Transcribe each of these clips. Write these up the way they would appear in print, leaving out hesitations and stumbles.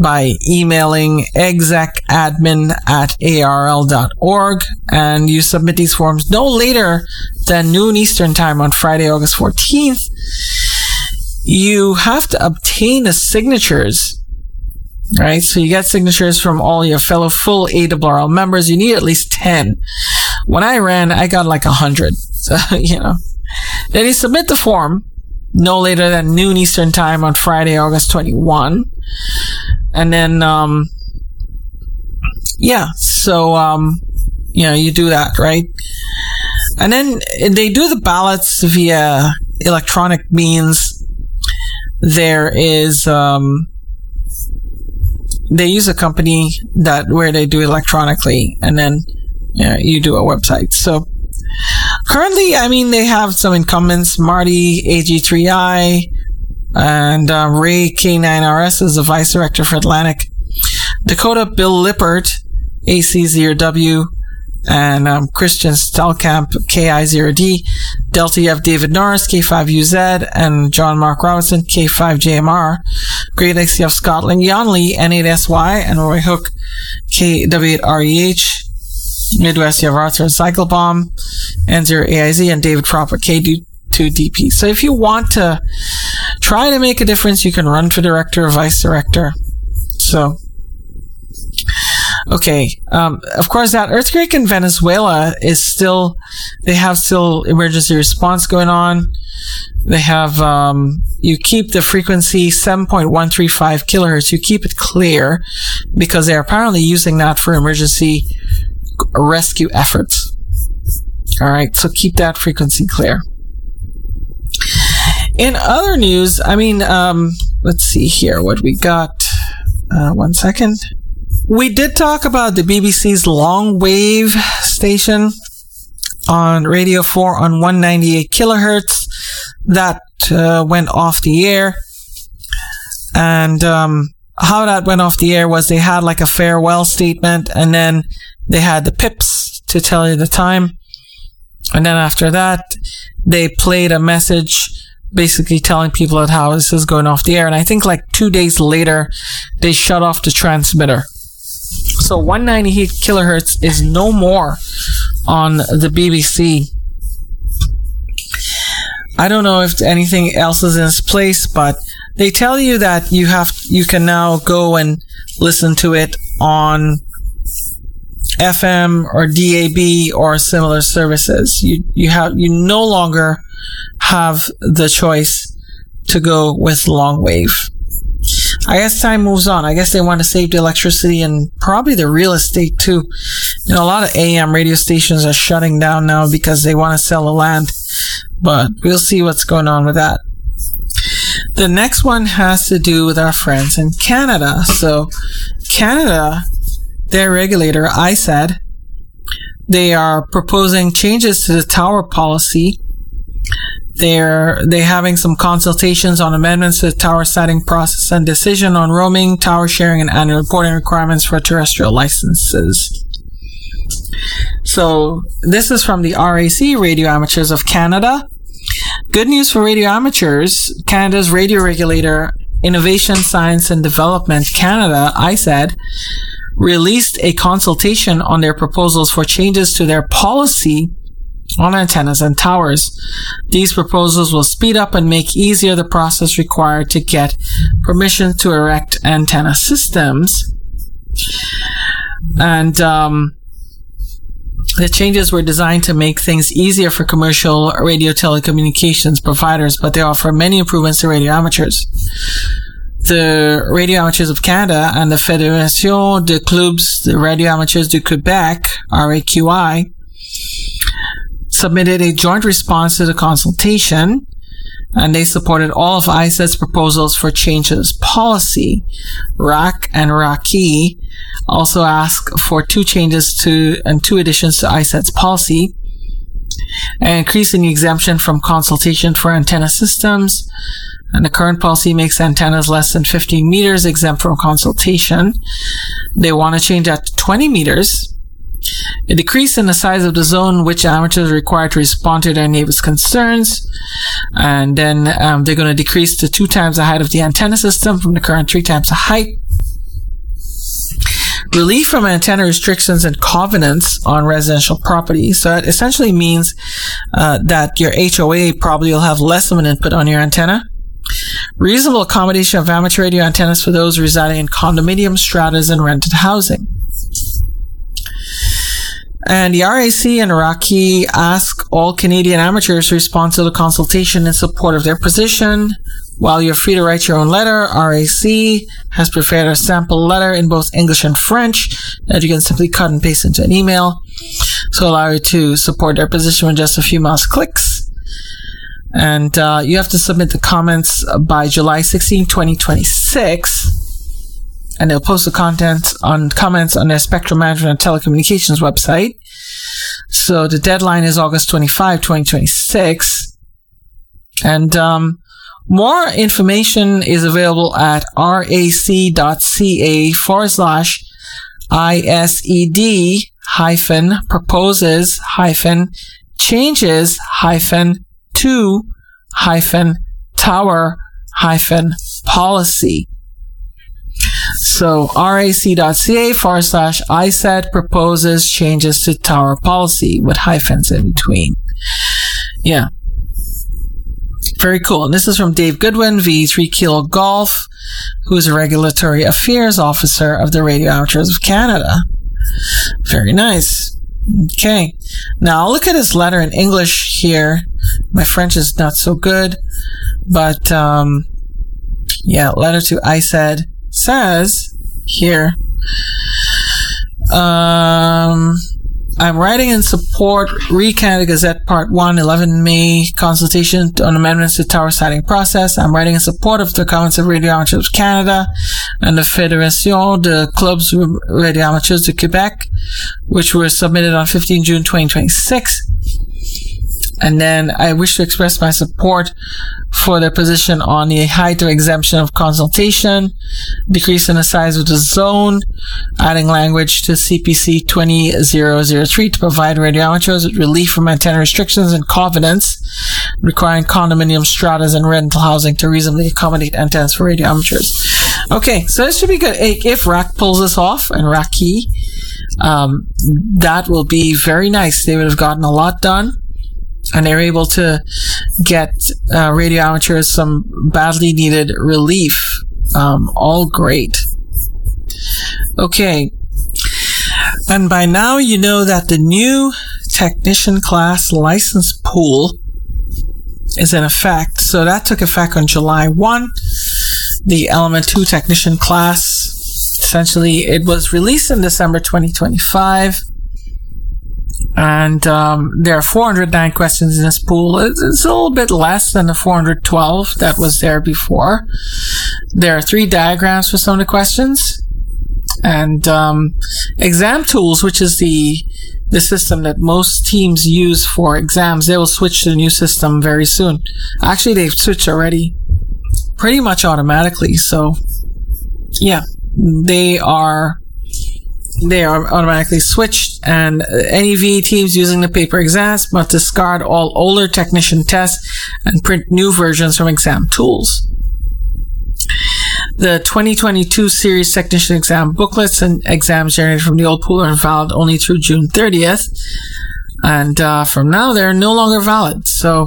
by emailing execadmin@arl.org, and you submit these forms no later than noon Eastern Time on Friday, August 14th. You have to obtain the signatures, right? So you get signatures from all your fellow full ARRL members. You need at least 10. When I ran, I got like 100. So, Then you submit the form no later than noon Eastern Time on Friday, August 21. And then, you do that, right? And then they do the ballots via electronic means. There is, they use a company where they do electronically, and then, you do a website. So, currently, they have some incumbents, Marty AG3I, and Ray K9RS is the Vice Director for Atlantic. Dakota Bill Lippert, AC0W, and Christian Stelkamp, KI0D. Delta F David Norris, K5UZ, and John Mark Robinson, K5JMR. Great XCF Scotland, Jan Lee, N8SY, and Roy Hook, KW8REH. Midwest, you have Arthur Cyclebomb, N0AIZ, and David Proper, K2DP. So if you want to try to make a difference, you can run for director or vice director. So, okay. Of course, that earthquake in Venezuela they have emergency response going on. They have, you keep the frequency 7.135 kilohertz. You keep it clear because they're apparently using that for emergency rescue efforts. All right, so keep that frequency clear. In other news, let's see here what we got. 1 second. We did talk about the BBC's long wave station on Radio 4 on 198 kilohertz that went off the air. And how that went off the air was they had like a farewell statement, and then they had the pips to tell you the time. And then after that, they played a message basically telling people that how this is going off the air. And I think like 2 days later, they shut off the transmitter. So 198 kilohertz is no more on the BBC. I don't know if anything else is in its place, but they tell you that you can now go and listen to it on FM or DAB or similar services. You no longer have the choice to go with long wave. I guess time moves on. I guess they want to save the electricity and probably the real estate too. A lot of AM radio stations are shutting down now because they want to sell the land. But we'll see what's going on with that. The next one has to do with our friends in Canada. So Canada, their regulator, ISAD, they are proposing changes to the tower policy. They're having some consultations on amendments to the tower setting process and decision on roaming, tower sharing, and annual reporting requirements for terrestrial licenses. So this is from the RAC, Radio Amateurs of Canada. Good news for radio amateurs. Canada's radio regulator, Innovation, Science and Development Canada, ISAD, released a consultation on their proposals for changes to their policy on antennas and towers. These proposals will speed up and make easier the process required to get permission to erect antenna systems. And the changes were designed to make things easier for commercial radio telecommunications providers, but they offer many improvements to radio amateurs. The Radio Amateurs of Canada and the Fédération de Clubs de Radio Amateurs du Québec, RAQI, submitted a joint response to the consultation, and they supported all of ISAD's proposals for changes policy. RAC and RACI also asked for two additions to ISAD's policy: an increase in the exemption from consultation for antenna systems, and the current policy makes antennas less than 15 meters exempt from consultation. They want to change that to 20 meters. A decrease in the size of the zone which amateurs are required to respond to their neighbors' concerns. And then they're going to decrease to 2 times the height of the antenna system from the current 3 times the height. relief from antenna restrictions and covenants on residential property. So that essentially means that your HOA probably will have less of an input on your antenna. Reasonable accommodation of amateur radio antennas for those residing in condominium stratas and rented housing. And the RAC and RACI ask all Canadian amateurs to respond to the consultation in support of their position. While you're free to write your own letter, RAC has prepared a sample letter in both English and French that you can simply cut and paste into an email to allow you to support their position with just a few mouse clicks. And you have to submit the comments by July 16, 2026. And they'll post the comments on their Spectrum Management and Telecommunications website. So the deadline is August 25, 2026. And more information is available at rac.ca/ISED-proposes-changes-tower-policy. So rac.ca/ISED proposes changes to tower policy with hyphens in between. Yeah. Very cool. And this is from Dave Goodwin, V3 Kilo Golf, who is a regulatory affairs officer of the Radio Amateurs of Canada. Very nice. Okay. Now I'll look at his letter in English here. My French is not so good, but letter to ISED says here, I'm writing in support, Read Canada Gazette Part 1, 11 May, consultation on amendments to tower siting process. I'm writing in support of the comments of Radio Amateurs of Canada and the Fédération de Clubs Radio Amateurs de Québec, which were submitted on 15 June 2026. And then I wish to express my support for their position on the height of exemption of consultation, decrease in the size of the zone, adding language to CPC 20003 to provide radio amateurs with relief from antenna restrictions and covenants, requiring condominium stratas and rental housing to reasonably accommodate antennas for radio amateurs. Okay, so this should be good. If RAC pulls this off, and RACI, that will be very nice. They would have gotten a lot done. And they're able to get radio amateurs some badly needed relief. All great. Okay. And by now you know that the new technician class license pool is in effect. So that took effect on July 1. The Element 2 technician class, essentially, it was released in December 2025. And there are 409 questions in this pool. It's a little bit less than the 412 that was there before. There are 3 diagrams for some of the questions. And Exam Tools, which is the system that most teams use for exams, they will switch to the new system very soon. Actually, they've switched already pretty much automatically. So, yeah, they are automatically switched, and any VE teams using the paper exams must discard all older technician tests and print new versions from Exam Tools. The 2022 series technician exam booklets and exams generated from the old pool are valid only through June 30th, and from now they're no longer valid. So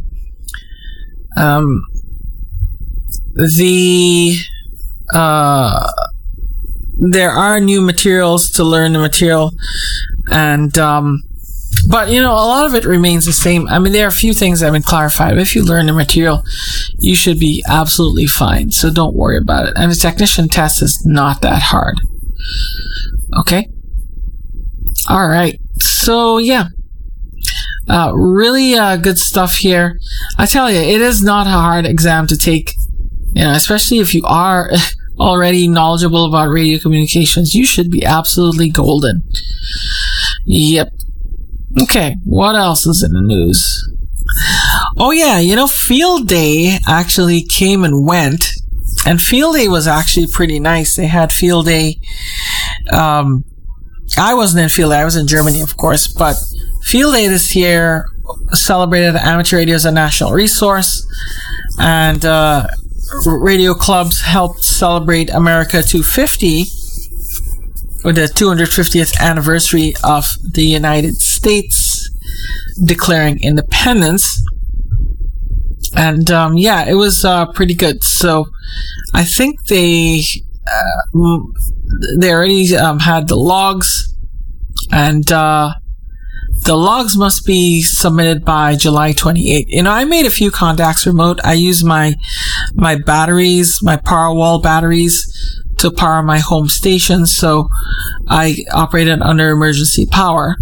there are new materials to learn the material, and but a lot of it remains the same. I mean, there are a few things that have been clarified, but if you learn the material, you should be absolutely fine, so don't worry about it. And the technician test is not that hard. Okay? Alright, so yeah, really good stuff here. I tell you, it is not a hard exam to take, especially if you are already knowledgeable about radio communications. You should be absolutely golden. Yep. Okay, what else is in the news? Oh yeah, Field Day actually came and went, and Field Day was actually pretty nice. They had Field Day. I wasn't in Field Day, I was in Germany, of course, but Field Day this year celebrated amateur radio as a national resource, and radio clubs helped celebrate America 250 with the 250th anniversary of the United States declaring independence. And it was pretty good. So I think they already had the logs, and the logs must be submitted by July 28th. You know, I made a few contacts remote. I use my batteries, my Powerwall batteries, to power my home station. So I operated under emergency power.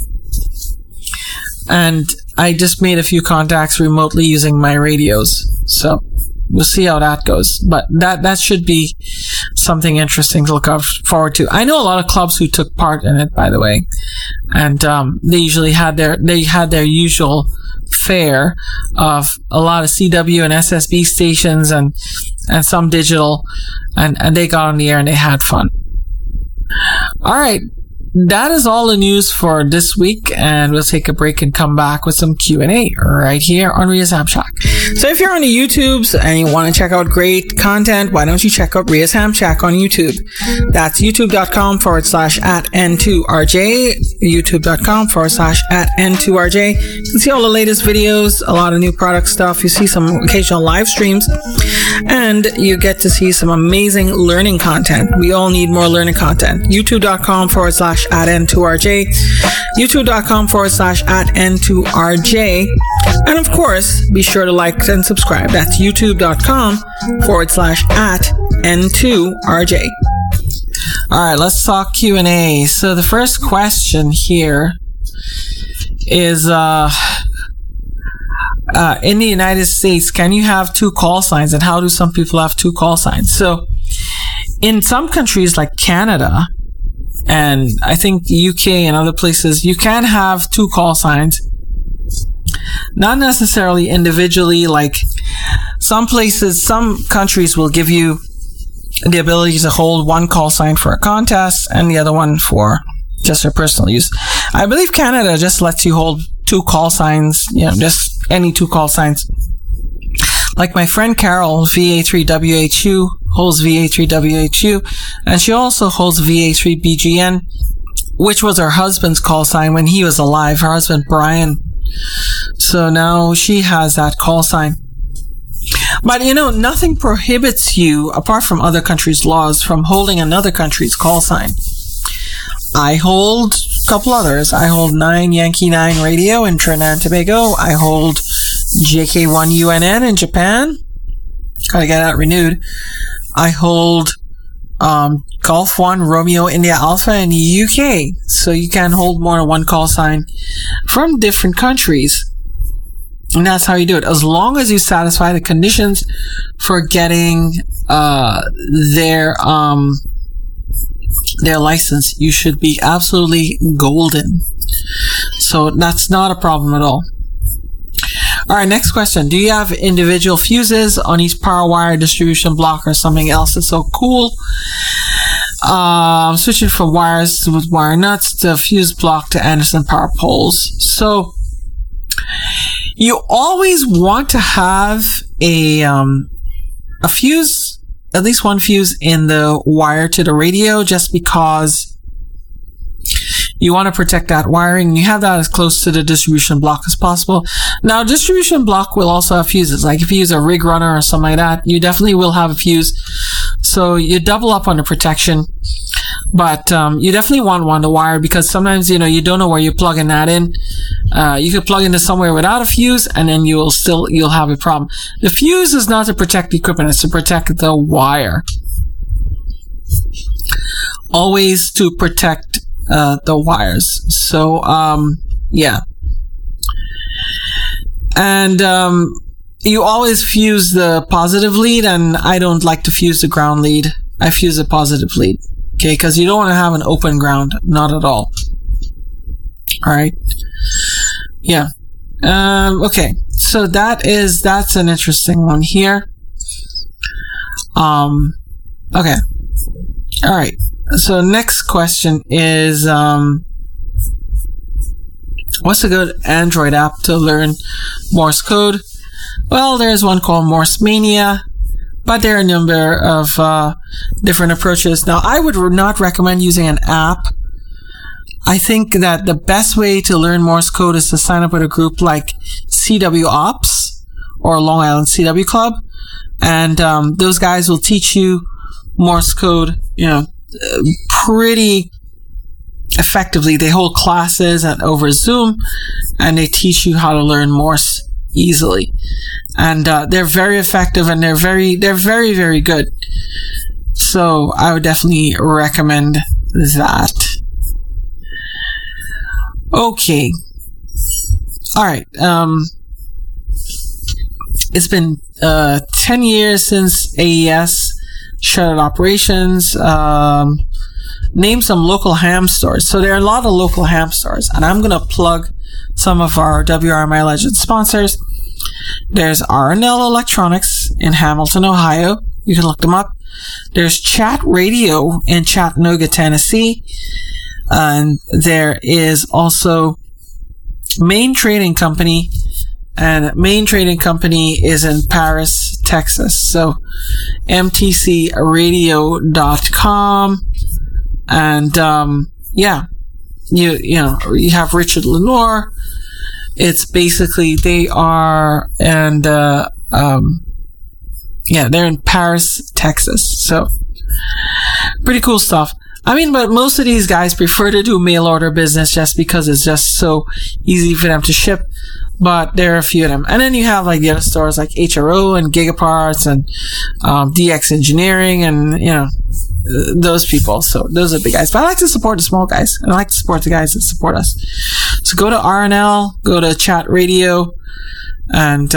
And I just made a few contacts remotely using my radios. So we'll see how that goes. But that should be something interesting to look forward to. I know a lot of clubs who took part in it, by the way. And they usually had their usual fare of a lot of CW and SSB stations and some digital, and they got on the air and they had fun. All right. That is all the news for this week, and we'll take a break and come back with some Q&A right here on Ria's Ham Shack. So if you're on the YouTubes and you want to check out great content, why don't you check out Ria's Ham Shack on YouTube? That's youtube.com/@N2RJ, youtube.com/@N2RJ. You can see all the latest videos, a lot of new product stuff. You see some occasional live streams, and you get to see some amazing learning content. We all need more learning content. youtube.com/@N2RJ, youtube.com/@N2RJ, and of course, be sure to like and subscribe. That's youtube.com/@N2RJ. All right, let's talk Q&A. So the first question here is, in the United States, can you have two call signs, and how do some people have two call signs? So in some countries like Canada, and I think the UK and other places, you can have two call signs. Not necessarily individually, like some countries will give you the ability to hold one call sign for a contest and the other one for just your personal use. I believe Canada just lets you hold two call signs, just any two call signs. Like my friend Carol, VA3WHU, holds VA3WHU, and she also holds VA3BGN, which was her husband's call sign when he was alive, her husband Brian. So now she has that call sign. But nothing prohibits you, apart from other countries' laws, from holding another country's call sign. I hold a couple others. I hold 9 Yankee 9 Radio in Trinidad and Tobago. I hold JK1 UNN in Japan. Gotta get that renewed. I hold Golf 1 Romeo India Alpha in the UK. So you can hold more than one call sign from different countries. And that's how you do it. As long as you satisfy the conditions for getting their license, you should be absolutely golden. So that's not a problem at all. All right, next question. Do you have individual fuses on each power wire, distribution block, or something else that's so cool? Switching from wires with wire nuts to fuse block to Anderson power poles. So you always want to have a fuse, at least one fuse in the wire to the radio, just because you want to protect that wiring. You have that as close to the distribution block as possible. Now, distribution block will also have fuses. Like if you use a rig runner or something like that, you definitely will have a fuse. So you double up on the protection. But you definitely want one to wire, because sometimes, you don't know where you're plugging that in. You could plug into somewhere without a fuse, and then you'll have a problem. The fuse is not to protect the equipment, it's to protect the wire. Always to protect the wires. So, yeah. And you always fuse the positive lead, and I don't like to fuse the ground lead. I fuse the positive lead. Okay, because you don't want to have an open ground. Not at all. Alright. Yeah. Okay. So that's an interesting one here. Okay. Alright. So next question is, what's a good Android app to learn Morse code? Well, there's one called Morse Mania. But there are a number of different approaches. Now, I would not recommend using an app. I think that the best way to learn Morse code is to sign up with a group like CW Ops or Long Island CW Club. And those guys will teach you Morse code, pretty effectively. They hold classes over Zoom, and they teach you how to learn Morse easily. And they're very effective, and they're very, very good. So I would definitely recommend that. Okay. All right. It's been 10 years since AES shuttered operations. Name some local ham stores. So there are a lot of local ham stores, and I'm going to plug some of our WRMI Legend sponsors. There's R&L Electronics in Hamilton, Ohio. You can look them up. There's Chat Radio in Chattanooga, Tennessee. And there is also Main Trading Company, and Main Trading Company is in Paris, Texas. So mtcradio.com, and you have Richard Lenore. It's basically they're in Paris, Texas. So pretty cool stuff. I mean, but most of these guys prefer to do mail order business just because it's just so easy for them to ship. But there are a few of them. And then you have like the other stores like HRO and Gigaparts and DX Engineering and, those people. So those are the guys. But I like to support the small guys. And I like to support the guys that support us. So go to RNL, go to Chat Radio, and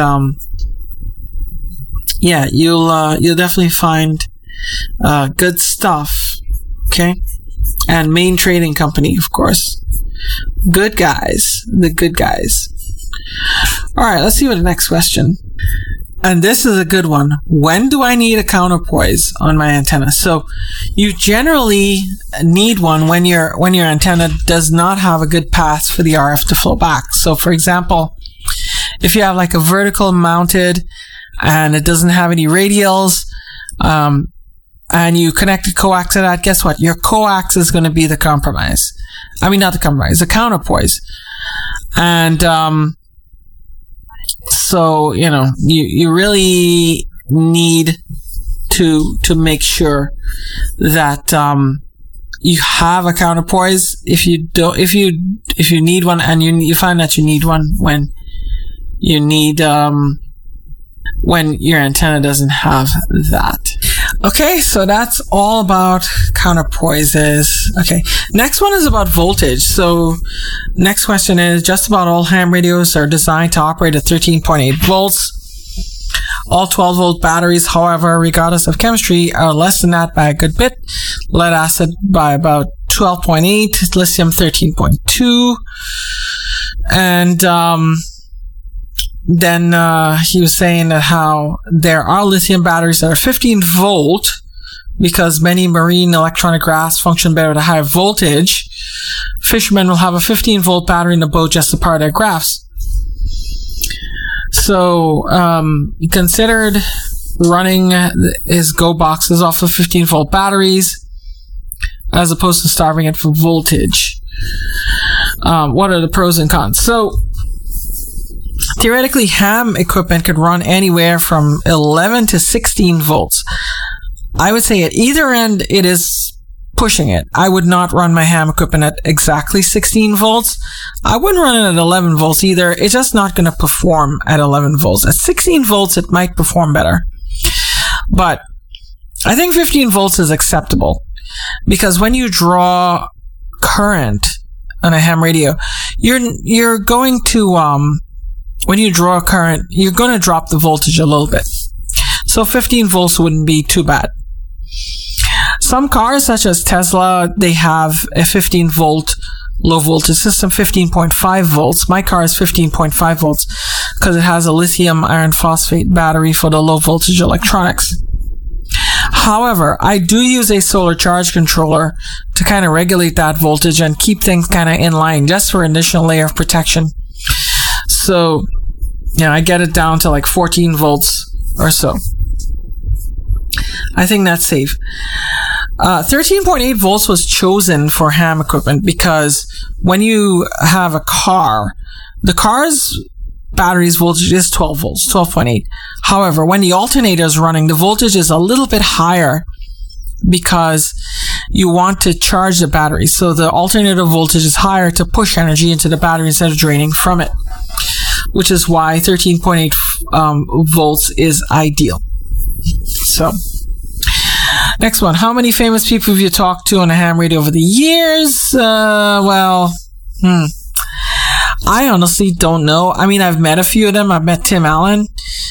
you'll definitely find good stuff. Okay. And Main Trading Company, of course. Good guys. The good guys. All right, let's see what the next question. And this is a good one. When do I need a counterpoise on my antenna? So you generally need one when your antenna does not have a good path for the RF to flow back. So for example, if you have like a vertical mounted and it doesn't have any radials, and you connect a coax to that, guess what? Your coax is going to be the compromise. I mean, not the compromise, the counterpoise. And, so, you really need to make sure that, you have a counterpoise. If you need one, and you find that you need one when you need, when your antenna doesn't have that. Okay, so that's all about counterpoises. Okay, next one is about voltage. So next question is, just about all ham radios are designed to operate at 13.8 volts. All 12 volt batteries, however, regardless of chemistry, are less than that by a good bit. Lead acid by about 12.8, lithium 13.2. And then he was saying that how there are lithium batteries that are 15 volt because many marine electronic graphs function better at a higher voltage. Fishermen will have a 15 volt battery in the boat just to power their graphs. So he considered running his Go boxes off of 15 volt batteries as opposed to starving it for voltage. What are the pros and cons? So theoretically, ham equipment could run anywhere from 11 to 16 volts. I would say at either end, it is pushing it. I would not run my ham equipment at exactly 16 volts. I wouldn't run it at 11 volts either. It's just not going to perform at 11 volts. At 16 volts, it might perform better. But I think 15 volts is acceptable because when you draw current on a ham radio, you're going to, when you draw current, you're going to drop the voltage a little bit. So 15 volts wouldn't be too bad. Some cars, such as Tesla, they have a 15 volt low voltage system, 15.5 volts. My car is 15.5 volts because it has a lithium iron phosphate battery for the low voltage electronics. However, I do use a solar charge controller to kind of regulate that voltage and keep things kind of in line just for an additional layer of protection. So, I get it down to like 14 volts or so. I think that's safe. 13.8 volts was chosen for ham equipment because when you have a car, the car's battery's voltage is 12 volts, 12.8. However, when the alternator is running, the voltage is a little bit higher because you want to charge the battery. So the alternator voltage is higher to push energy into the battery instead of draining from it, which is why 13.8 volts is ideal. So, next one. How many famous people have you talked to on a ham radio over the years? I honestly don't know. I mean, I've met a few of them. I've met Tim Allen.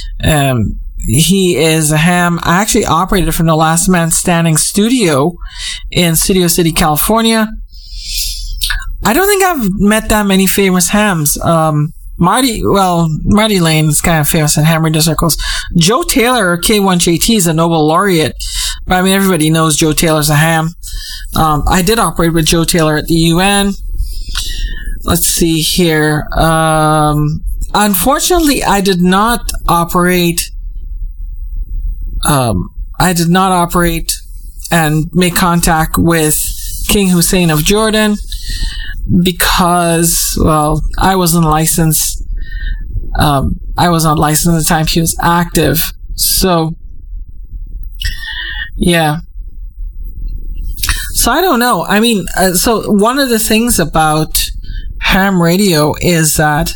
He is a ham. I actually operated from the Last Man Standing studio in Studio City, California. I don't think I've met that many famous hams. Marty Lane is kind of famous in ham radio circles. Joe Taylor, K1JT, is a Nobel laureate. But I mean, everybody knows Joe Taylor's a ham. I did operate with Joe Taylor at the UN. Let's see here. Unfortunately, I did not operate and make contact with King Hussein of Jordan because, well, I wasn't licensed. I was not licensed at the time he was active. So, yeah. So I don't know. I mean, so one of the things about ham radio is that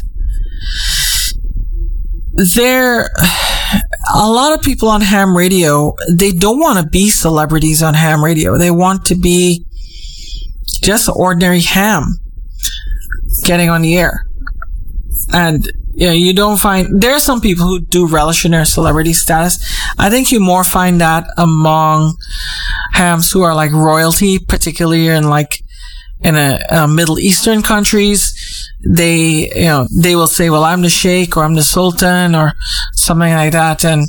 a lot of people on ham radio, they don't want to be celebrities on ham radio. They want to be just ordinary ham getting on the air. And you don't find, there are some people who do relish in their celebrity status. I think you more find that among hams who are like royalty, particularly in a Middle Eastern countries. They will say, well, I'm the Sheikh or I'm the Sultan or something like that. And,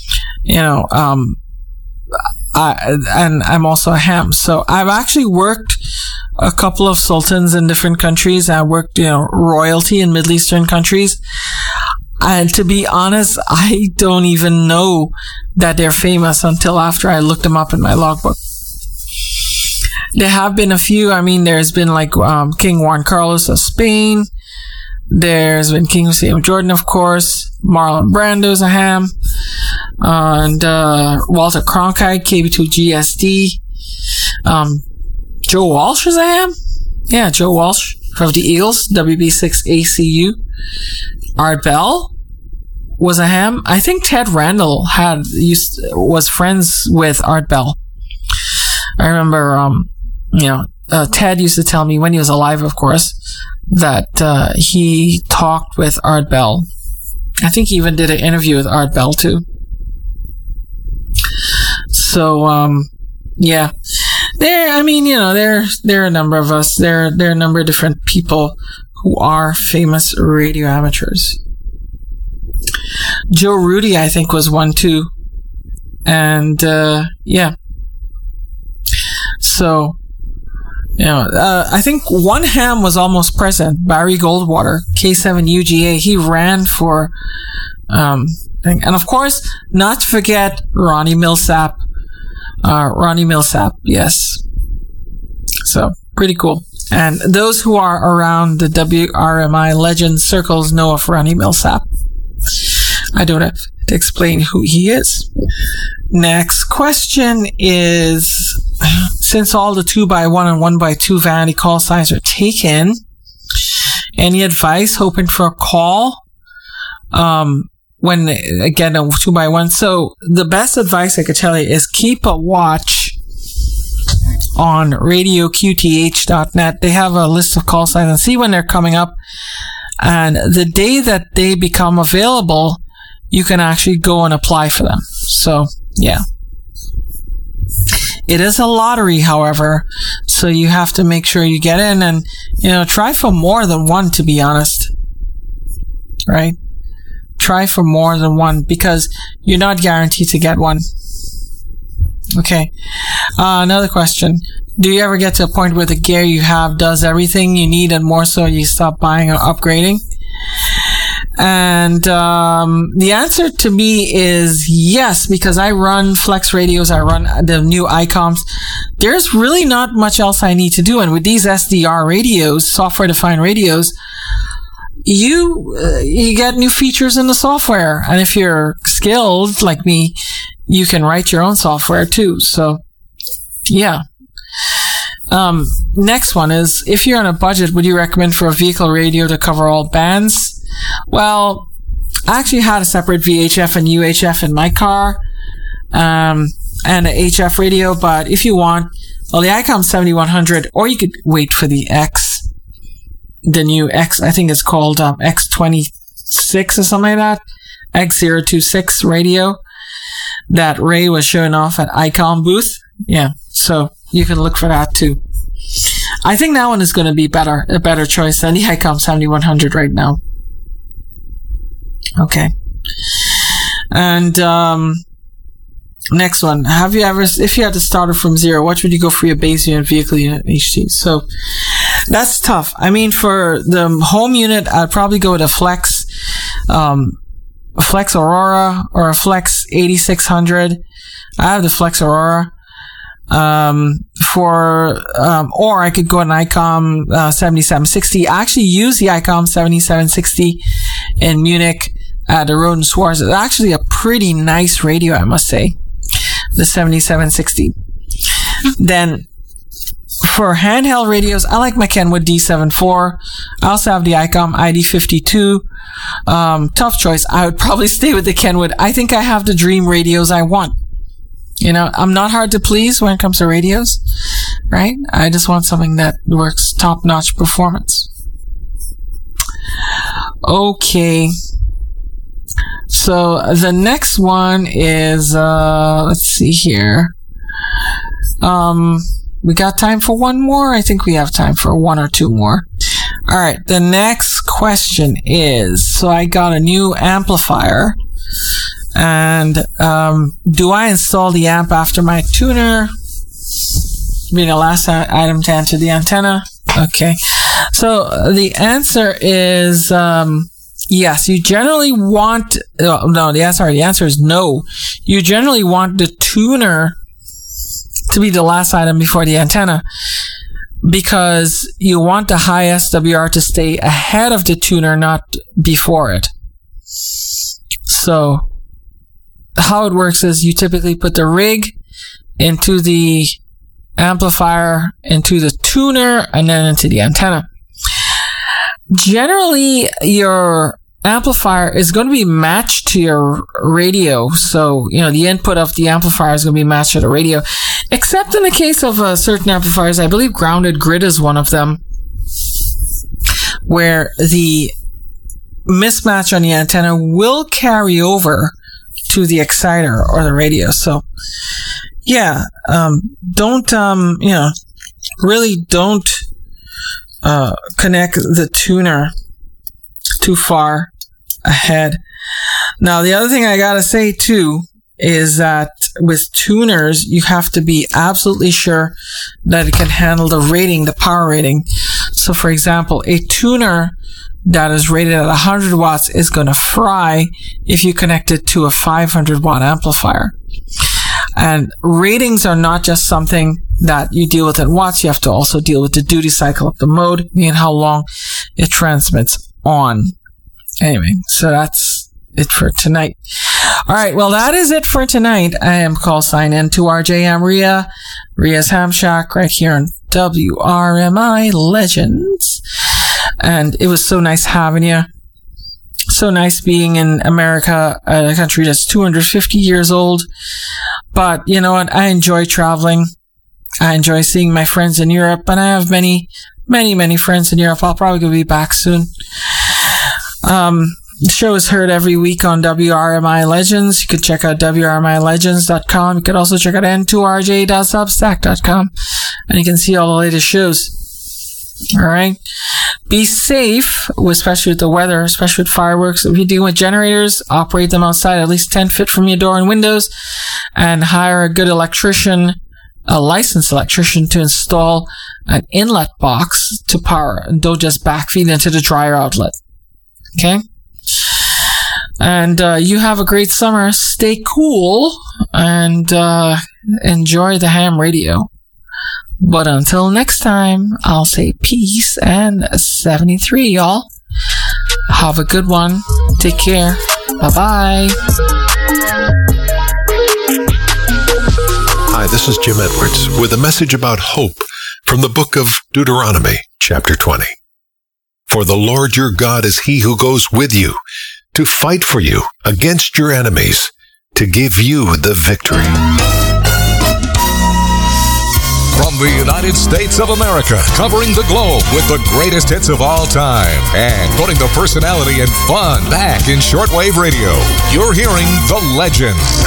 I'm also a ham. So I've actually worked a couple of sultans in different countries. I worked, royalty in Middle Eastern countries. And to be honest, I don't even know that they're famous until after I looked them up in my logbook. There have been a few. I mean, there's been King Juan Carlos of Spain. There's been King Hussein of Jordan, of course. Marlon Brando's a ham. And Walter Cronkite, KB2GSD. Joe Walsh is a ham. Yeah, Joe Walsh of the Eagles, WB6ACU. Art Bell was a ham. I think Ted Randall was friends with Art Bell. I remember, Ted used to tell me when he was alive, of course, that he talked with Art Bell. I think he even did an interview with Art Bell too. So, yeah. There are a number of us. There are a number of different people who are famous radio amateurs. Joe Rudy, I think, was one too. And, yeah. So, I think one ham was almost president, Barry Goldwater, K7UGA. He ran for, and of course, not to forget Ronnie Millsap. Yes. So, pretty cool. And those who are around the WRMI legend circles know of Ronnie Millsap. I don't have to explain who he is. Next question is, since all the 2x1 and 1x2 vanity call signs are taken, any advice hoping for a call? When, again, a 2x1. So the best advice I could tell you is keep a watch on radioqth.net. They have a list of call signs and see when they're coming up. And the day that they become available, you can actually go and apply for them. So, yeah. It is a lottery, however, so you have to make sure you get in and, try for more than one, to be honest. Right? Try for more than one because you're not guaranteed to get one. Okay. Another question. Do you ever get to a point where the gear you have does everything you need and more so you stop buying or upgrading? And the answer to me is yes, because I run Flex radios, I run the new ICOMs. There's really not much else I need to do. And with these SDR radios, software-defined radios, you get new features in the software. And if you're skilled like me, you can write your own software too. So, yeah. Next one is, if you're on a budget, would you recommend for a vehicle radio to cover all bands? Well, I actually had a separate VHF and UHF in my car, and an HF radio, but if you want, well, the ICOM 7100, or you could wait for the the new X, I think it's called X26 or something like that, X026 radio that Ray was showing off at ICOM booth. Yeah, so you can look for that too. I think that one is going to be a better choice than the ICOM 7100 right now. Okay. And next one. If you had to start it from zero, what would you go for your base unit, vehicle unit, HT? So that's tough. I mean, for the home unit, I'd probably go with a Flex Aurora or a Flex 8600. I have the Flex Aurora. Or I could go an ICOM 7760. I actually use the ICOM 7760 in Munich at the Roden Schwarz. It's actually a pretty nice radio, I must say. The 7760. Then for handheld radios, I like my Kenwood D74. I also have the ICOM ID52. Tough choice. I would probably stay with the Kenwood. I think I have the dream radios I want. You know, I'm not hard to please when it comes to radios, right? I just want something that works top-notch performance. Okay. So the next one is, let's see here. We got time for one more? I think we have time for one or two more. All right. The next question is, so I got a new amplifier. And do I install the amp after my tuner? Being the last item to answer the antenna. Okay. So the answer is yes. You generally want... the answer is no. You generally want the tuner to be the last item before the antenna, because you want the high SWR to stay ahead of the tuner, not before it. So how it works is you typically put the rig into the amplifier, into the tuner, and then into the antenna. Generally, your amplifier is going to be matched to your radio. So, you know, the input of the amplifier is going to be matched to the radio. Except in the case of certain amplifiers, I believe Grounded Grid is one of them, where the mismatch on the antenna will carry over to the exciter or the radio. So, yeah, don't connect the tuner too far ahead. Now, the other thing I gotta say too is that with tuners, you have to be absolutely sure that it can handle the rating, the power rating. So, for example, a tuner that is rated at 100 watts is going to fry if you connect it to a 500 watt amplifier. And ratings are not just something that you deal with in watts. You have to also deal with the duty cycle of the mode, meaning how long it transmits on. Anyway, so that's it for tonight. All right, well, that is it for tonight. I am call sign N2RJ. I'm Ria's Ham Shack right here on WRMI Legends. And it was so nice having you. So nice being in America, a country that's 250 years old. But you know what? I enjoy traveling. I enjoy seeing my friends in Europe. And I have many, many, many friends in Europe. I'll probably be back soon. The show is heard every week on WRMI Legends. You can check out WRMILegends.com. You can also check out N2RJ.substack.com. And you can see all the latest shows. All right. Be safe, especially with the weather, especially with fireworks. If you're dealing with generators, operate them outside at least 10 feet from your door and windows, and hire a good electrician, a licensed electrician, to install an inlet box to power, and don't just backfeed into the dryer outlet. Okay? And you have a great summer. Stay cool and enjoy the ham radio. But until next time, I'll say peace and 73, y'all. Have a good one. Take care. Bye-bye. Hi, this is Jim Edwards with a message about hope from the book of Deuteronomy, chapter 20. For the Lord your God is he who goes with you to fight for you against your enemies, to give you the victory. From the United States of America, covering the globe with the greatest hits of all time and putting the personality and fun back in shortwave radio, you're hearing The Legends.